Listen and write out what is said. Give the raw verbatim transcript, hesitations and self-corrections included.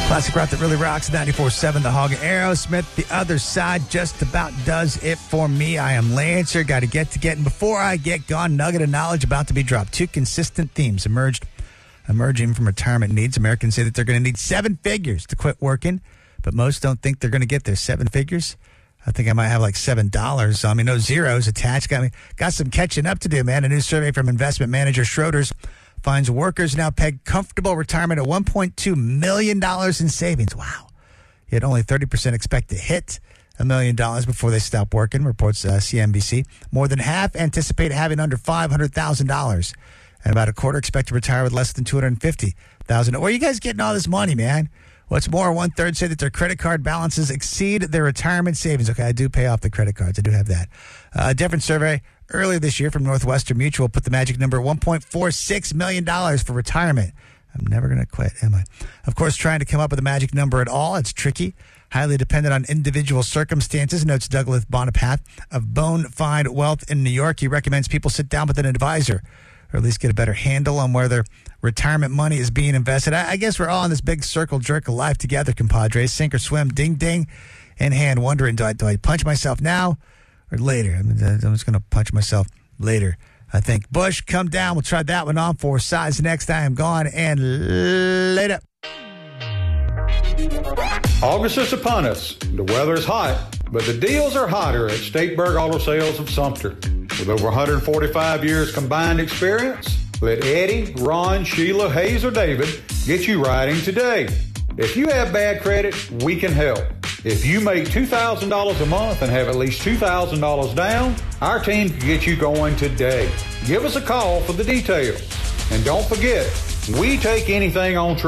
Classic rock that really rocks, ninety-four point seven The Hog. Aerosmith, The Other Side, just about does it for me. I am Lancer, got to get to getting. Before I get gone, nugget of knowledge about to be dropped. Two consistent themes emerged, emerging from retirement needs. Americans say that they're going to need seven figures to quit working, but most don't think they're going to get their seven figures. I think I might have like seven dollars. I mean, no zeros attached. Got me, got some catching up to do, man. A new survey from investment manager Schroders finds workers now peg comfortable retirement at one point two million dollars in savings. Wow. Yet only thirty percent expect to hit a million dollars before they stop working, reports uh, C N B C. More than half anticipate having under five hundred thousand dollars. And about a quarter expect to retire with less than two hundred fifty thousand dollars. Where are you guys getting all this money, man? What's more, one-third say that their credit card balances exceed their retirement savings. Okay, I do pay off the credit cards. I do have that. Uh, a different survey earlier this year from Northwestern Mutual put the magic number at one point four six million dollars for retirement. I'm never going to quit, am I? Of course, trying to come up with a magic number at all, it's tricky. Highly dependent on individual circumstances, notes Douglas Bonapath of Bonafide Wealth in New York. He recommends people sit down with an advisor, or at least get a better handle on where their retirement money is being invested. I, I guess we're all in this big circle jerk of life together, compadres. Sink or swim, ding, ding, in hand, wondering, do I, do I punch myself now or later? I mean, I'm just going to punch myself later, I think. Bush, come down. We'll try that one on for size next. I am gone and later. August is upon us. The weather is hot, but the deals are hotter at Stateburg Auto Sales of Sumter. With over one hundred forty-five years combined experience, let Eddie, Ron, Sheila, Hayes, or David get you riding today. If you have bad credit, we can help. If you make two thousand dollars a month and have at least two thousand dollars down, our team can get you going today. Give us a call for the details. And don't forget, we take anything on